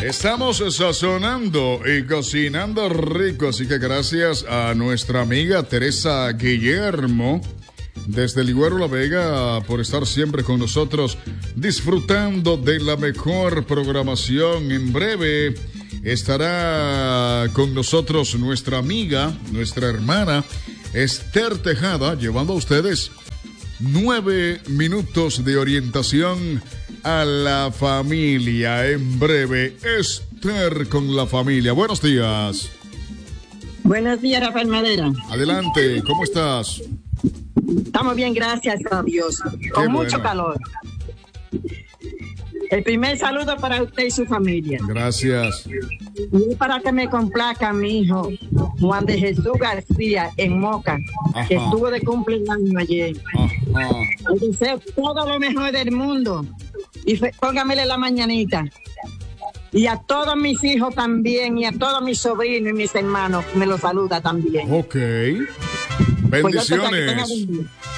Estamos sazonando y cocinando rico, así que gracias a nuestra amiga Teresa Guillermo desde Ligüero La Vega por estar siempre con nosotros disfrutando de la mejor programación. En breve estará con nosotros nuestra amiga, nuestra hermana Esther Tejada, llevando a ustedes 9 minutos de orientación a la familia. En breve, Esther con la familia. Buenos días. Buenos días, Rafael Madera. Adelante, ¿cómo estás? Estamos bien, gracias a Dios. Con mucho calor. El primer saludo para usted y su familia. Gracias. Y para que me complazca mi hijo, Juan de Jesús García, en Moca, que estuvo de cumpleaños ayer. Le deseo todo lo mejor del mundo. Y póngamele la mañanita. Y a todos mis hijos también, y a todos mis sobrinos y mis hermanos, me lo saluda también. Ok. Bendiciones.